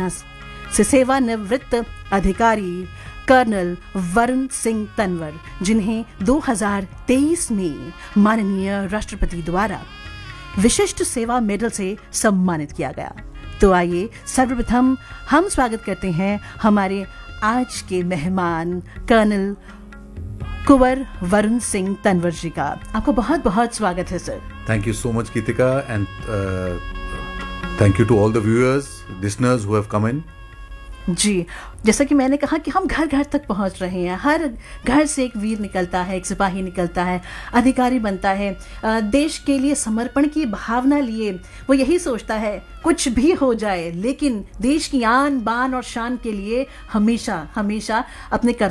हरियाणा से सेवानिवृत्त अधिकारी कर्नल वरुण सिंह तंवर, जिन्हें 2023 में माननीय राष्ट्रपति द्वारा विशिष्ट सेवा मेडल से सम्मानित किया गया। तो आइए सर्वप्रथम हम स्वागत करते हैं हमारे आज के मेहमान कर्नल कुंवर वरुण सिंह तंवर जी का। आपका बहुत बहुत स्वागत है sir. Thank you so much, Geetika, and thank you to all the viewers, listeners who have come in. जी, जैसा कि मैंने कहा कि हम घर घर तक पहुंच रहे हैं। हर घर से एक वीर निकलता है, एक सिपाही निकलता है, अधिकारी बनता है, देश के लिए समर्पण की भावना लिए वो यही सोचता है कुछ भी हो जाए लेकिन देश की आन बान और शान के लिए हमेशा हमेशा अपने